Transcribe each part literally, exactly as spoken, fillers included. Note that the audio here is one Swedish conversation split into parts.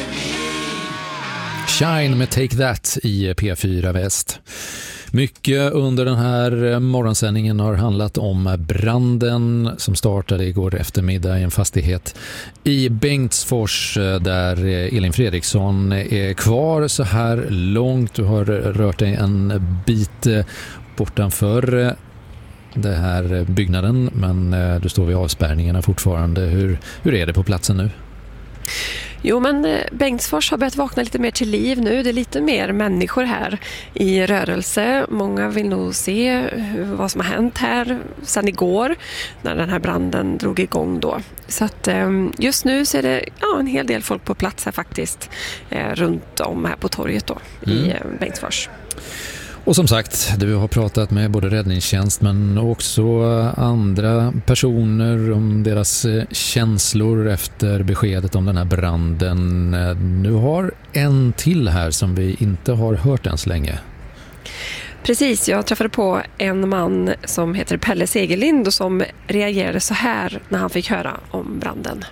Shine med Take That i P fyra Väst. Mycket under den här morgonsändningen har handlat om branden som startade igår eftermiddag i en fastighet i Bengtsfors där Elin Fredriksson är kvar så här långt. Du har rört dig en bit bortanför det här byggnaden, men du står vid avspärrningarna fortfarande. Hur, hur är det på platsen nu? Jo, men Bengtsfors har börjat vakna lite mer till liv nu. Det är lite mer människor här i rörelse. Många vill nog se vad som har hänt här sedan igår när den här branden drog igång då. Så att just nu så är det ja, en hel del folk på plats här faktiskt runt om här på torget då mm. i Bengtsfors. Och som sagt, du har pratat med både räddningstjänst men också andra personer om deras känslor efter beskedet om den här branden. Nu har en till här som vi inte har hört än så länge. Precis, jag träffade på en man som heter Pelle Segerlind och som reagerade så här när han fick höra om branden.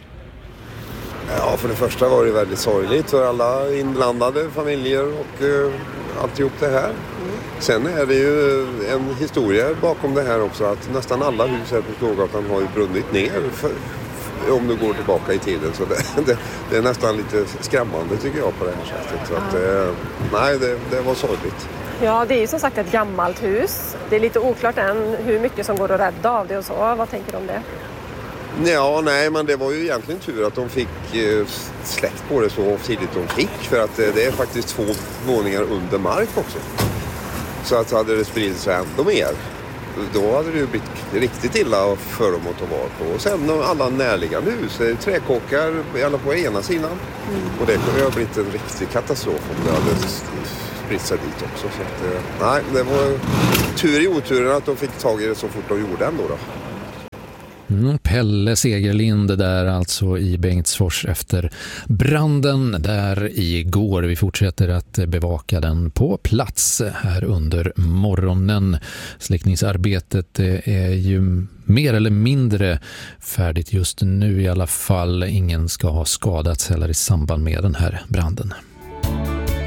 Ja, för det första var det väldigt sorgligt för alla inblandade familjer och uh, alltihop det här. Sen är det ju en historia bakom det här också att nästan alla hus här på Storgatan har ju brunnit ner för, för, om du går tillbaka i tiden. Så det, det, det är nästan lite skrämmande tycker jag på det här sättet. Så att, eh, nej, det, det var sorgligt. Ja, det är ju som sagt ett gammalt hus. Det är lite oklart än hur mycket som går att rädda av det och så. Vad tänker du om det? Ja, nej, men det var ju egentligen tur att de fick eh, släckt på det så tidigt de fick. För att eh, det är faktiskt två våningar under mark också. Så att hade det spridit sig ändå mer, då hade det ju blivit riktigt illa för dem att ta var på. Och sen alla närliggande hus, träkåkar i alla på ena sidan. Mm. Och det kunde ju ha blivit en riktig katastrof om det hade spritt sig dit också. Så att, nej, det var tur i oturen att de fick tag i det så fort de gjorde ändå då. Mm, Pelle Segerlind där alltså i Bengtsfors efter branden där igår. Vi fortsätter att bevaka den på plats här under morgonen. Släckningsarbetet är ju mer eller mindre färdigt just nu i alla fall. Ingen ska ha skadats heller i samband med den här branden.